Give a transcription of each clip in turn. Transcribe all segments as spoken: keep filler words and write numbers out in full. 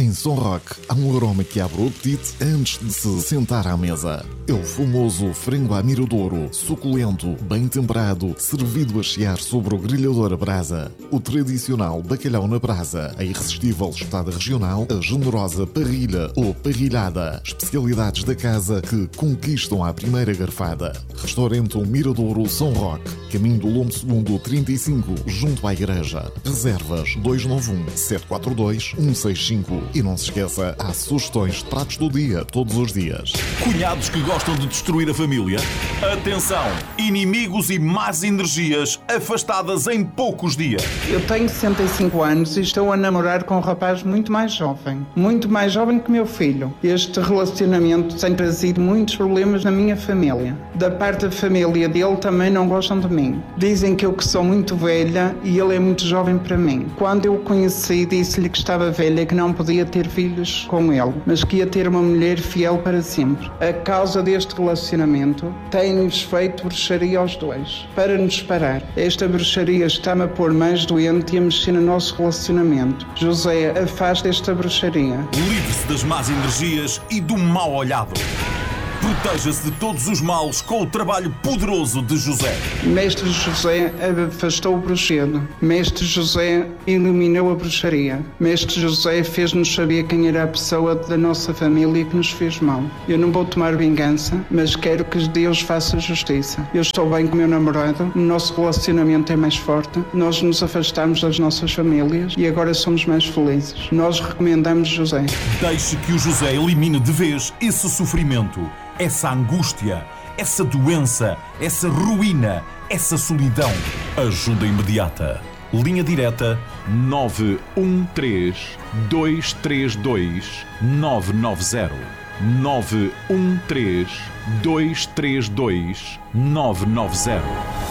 Em São Roque, há um aroma que abre o apetite antes de se sentar à mesa. É o famoso frango à miradouro, suculento, bem temperado, servido a chiar sobre o grelhador a brasa. O tradicional bacalhau na brasa, a irresistível espetada regional, a generosa parrilha ou parrilhada. Especialidades da casa que conquistam à primeira garfada. Restaurante O Miradouro São Roque, caminho do Lombo Segundo trinta e cinco, junto à igreja. Reservas dois nove um, sete quatro dois, um seis cinco. E não se esqueça, há sugestões de pratos do dia, todos os dias. Cunhados que gostam de destruir a família? Atenção! Inimigos e más energias afastadas em poucos dias. Eu tenho sessenta e cinco anos e estou a namorar com um rapaz muito mais jovem. Muito mais jovem que meu filho. Este relacionamento tem trazido muitos problemas na minha família. Da parte da família dele também não gostam de mim. Dizem que eu que sou muito velha e ele é muito jovem para mim. Quando eu o conheci, disse-lhe que estava velha e que não podia ter filhos com ele, mas que ia ter uma mulher fiel para sempre. A causa deste relacionamento tem-nos feito bruxaria aos dois, para nos separar. Esta bruxaria está-me a pôr mais doente e a mexer no nosso relacionamento. José, afasta esta bruxaria. Livre-se das más energias e do mal olhado. Proteja-se de todos os males com o trabalho poderoso de José. Mestre José afastou o bruxedo. Mestre José eliminou a bruxaria. Mestre José fez-nos saber quem era a pessoa da nossa família que nos fez mal. Eu não vou tomar vingança, mas quero que Deus faça justiça. Eu estou bem com o meu namorado, o nosso relacionamento é mais forte, nós nos afastamos das nossas famílias e agora somos mais felizes. Nós recomendamos José. Deixe que o José elimine de vez esse sofrimento, essa angústia, essa doença, essa ruína, essa solidão. Ajuda imediata. Linha direta nove um três, dois três dois, nove nove zero. nove um três, dois três dois, nove nove zero.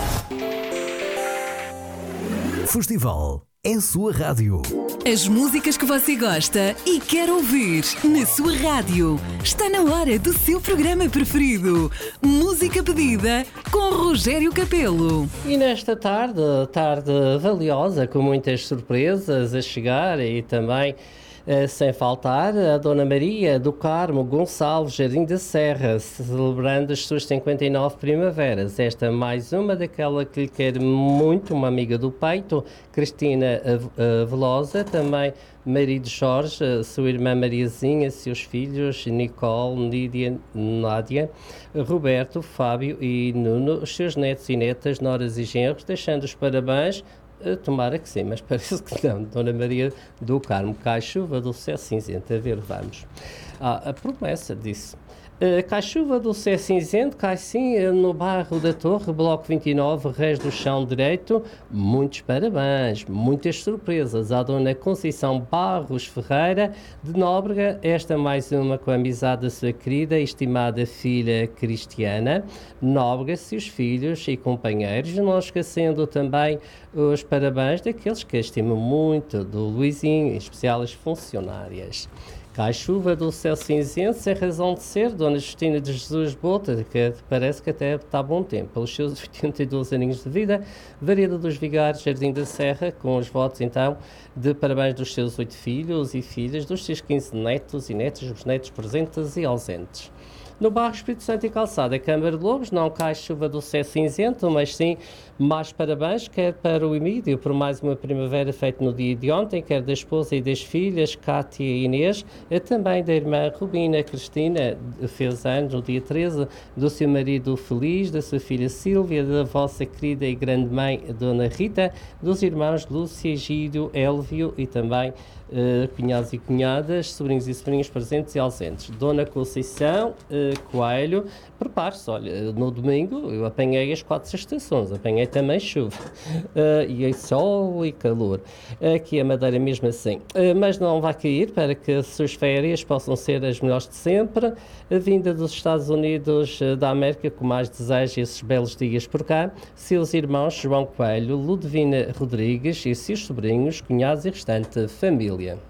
Festival é a sua rádio. As músicas que você gosta e quer ouvir na sua rádio. Está na hora do seu programa preferido. Música pedida com Rogério Capelo. E nesta tarde, tarde valiosa, com muitas surpresas a chegar e também... Uh, sem faltar a Dona Maria do Carmo Gonçalves Jardim da Serra, celebrando as suas cinquenta e nove primaveras. Esta mais uma daquela que lhe quer muito, uma amiga do peito, Cristina uh, Velosa, também marido Jorge, uh, sua irmã Mariazinha, seus filhos Nicole, Lídia, Nádia, Roberto, Fábio e Nuno, os seus netos e netas, noras e genros, deixando os parabéns. Tomara que sim, mas parece que não. Dona Maria do Carmo, cai chuva do céu cinzento. A ver, vamos. Ah, a promessa disse. Uh, cai chuva do céu cinzento, cai sim no bairro da Torre, bloco vinte e nove, Reis do Chão Direito. Muitos parabéns, muitas surpresas à Dona Conceição Barros Ferreira de Nóbrega, esta mais uma com a amizade da sua querida e estimada filha Cristiana Nóbrega, seus filhos e companheiros, não esquecendo também os parabéns daqueles que estimam muito, do Luizinho, em especial as funcionárias. Cai chuva do céu cinzento, sem razão de ser, Dona Justina de Jesus Bota, que parece que até está a bom tempo, pelos seus oitenta e dois aninhos de vida, Vareda dos Vigários, Jardim da Serra, com os votos então de parabéns dos seus oito filhos e filhas, dos seus quinze netos e netos, os netos presentes e ausentes. No bairro Espírito Santo e Calçada, Câmara de Lobos, não cai chuva do céu cinzento, mas sim mais parabéns, quer para o Emílio, por mais uma primavera feita no dia de ontem, quer da esposa e das filhas, Cátia e Inês, e também da irmã Rubina Cristina, fez anos no dia treze, do seu marido Feliz, da sua filha Sílvia, da vossa querida e grande mãe, Dona Rita, dos irmãos Lúcia, Gídio, Élvio e também Uh, cunhados e cunhadas, sobrinhos e sobrinhas presentes e ausentes. Dona Conceição uh, Coelho, prepare-se, olha, no domingo eu apanhei as quatro estações, apanhei também chuva, uh, e aí sol e calor, aqui a Madeira mesmo assim, uh, mas não vai cair para que as suas férias possam ser as melhores de sempre, a vinda dos Estados Unidos uh, da América, com mais desejo esses belos dias por cá, seus irmãos João Coelho, Ludovina Rodrigues e seus sobrinhos, cunhados e restante família.